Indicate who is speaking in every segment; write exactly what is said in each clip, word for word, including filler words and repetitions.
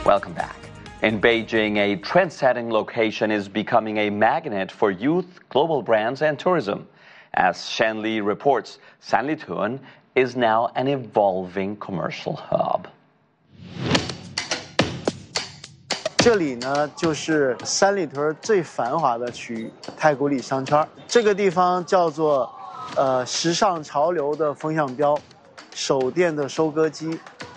Speaker 1: Welcome back. In Beijing, a trend-setting location is becoming a magnet for youth, global brands, and tourism. As Shen Li reports, Sanlitun is now an evolving commercial hub.
Speaker 2: 这里呢，就是三里屯最繁华的区域——太古里商圈。这个地方叫做，呃，时尚潮流的风向标，手电的收割机。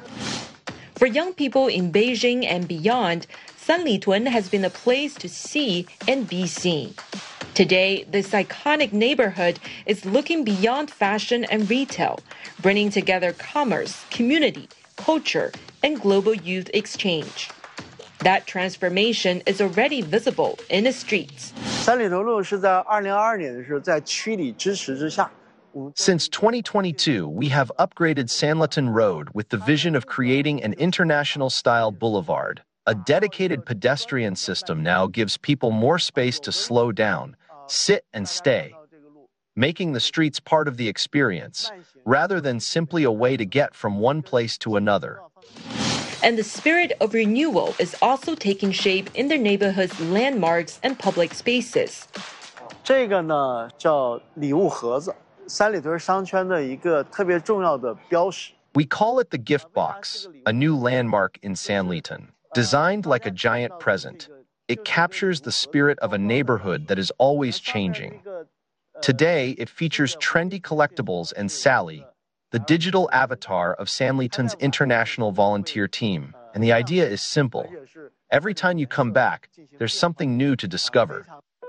Speaker 3: For young people in Beijing and beyond, Sanlitun has been a place to see and be seen. Today, this iconic neighborhood is looking beyond fashion and retail, bringing together commerce, community, culture, and global youth exchange. That transformation is already visible in the streets.
Speaker 2: 三里屯路是在二零二二年的时候，在区里支持之下。
Speaker 4: Since twenty twenty-two, we have upgraded Sanlitun Road with the vision of creating an international-style boulevard. A dedicated pedestrian system now gives people more space to slow down, sit and stay, making the streets part of the experience, rather than simply a way to get from one place to another.
Speaker 3: And the spirit of renewal is also taking shape in their neighborhood's landmarks and public spaces.
Speaker 2: 这个呢叫礼物盒子。 三里屯商圈的一个特别重要的标识。
Speaker 4: We call it the gift box, a new landmark in Sanlitun. Designed like a giant present, it captures the spirit of a neighborhood that is always changing. Today, it features trendy collectibles and Sally, the digital avatar of Sanlitun's international volunteer team. And the idea is simple. Every time you come back, there's something new to discover.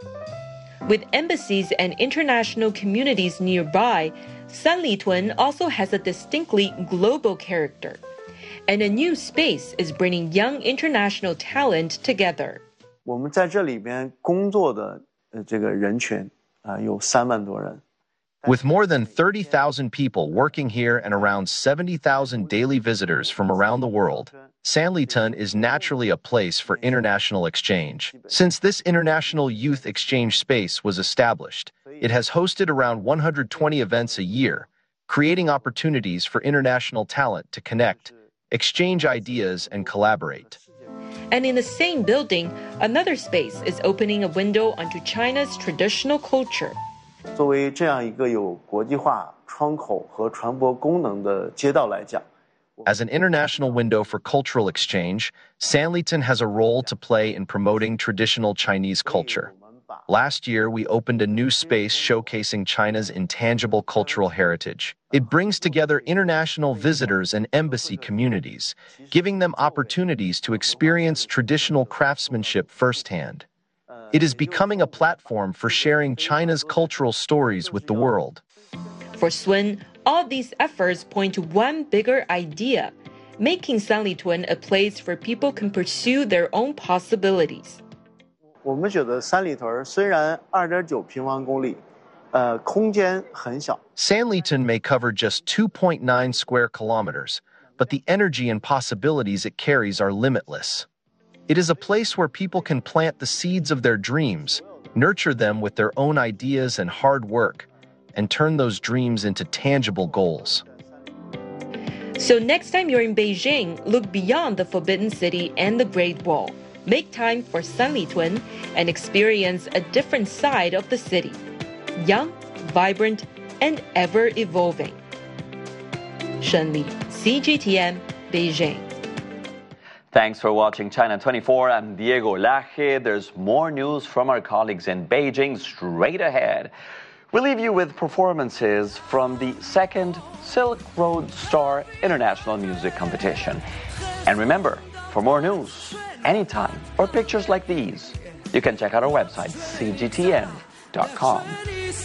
Speaker 3: With embassies and international communities nearby, Sanlitun also has a distinctly global character. And a new space is bringing young international talent together.
Speaker 2: 我们在这里边工作的呃这个人群啊、呃、有三万多人。
Speaker 4: With more than thirty thousand people working here and around seventy thousand daily visitors from around the world, Sanlitun is naturally a place for international exchange. Since this international youth exchange space was established, it has hosted around one hundred twenty events a year, creating opportunities for international talent to connect, exchange ideas, and collaborate.
Speaker 3: And in the same building, another space is opening a window onto China's traditional culture.
Speaker 2: 作为这样一个有国际化窗口和传播功能的街道来讲，
Speaker 4: As an international window for cultural exchange, Sanlitun has a role to play in promoting traditional Chinese culture. Last year, we opened a new space showcasing China's intangible cultural heritage. It brings together international visitors and embassy communities, giving them opportunities to experience traditional craftsmanship firsthand. It is becoming a platform for sharing China's cultural stories with the world.
Speaker 3: For Sun, all these efforts point to one bigger idea, making Sanlitun a place where people can pursue their own possibilities.
Speaker 2: 我们觉得三里屯虽然二点九平方公里，呃，空间很小。
Speaker 4: Sanlitun may cover just two point nine square kilometers, but the energy and possibilities it carries are limitless. It is a place where people can plant the seeds of their dreams, nurture them with their own ideas and hard work, and turn those dreams into tangible goals.
Speaker 3: So next time you're in Beijing, look beyond the Forbidden City and the Great Wall. Make time for Sanlitun and experience a different side of the city. Young, vibrant, and ever-evolving. Shen Li, C G T N, Beijing.
Speaker 1: Thanks for watching China twenty-four. I'm Diego Laje. There's more news from our colleagues in Beijing straight ahead. We leave you with performances from the second Silk Road Star International Music Competition. And remember, for more news, anytime, or pictures like these, you can check out our website, C G T N dot com.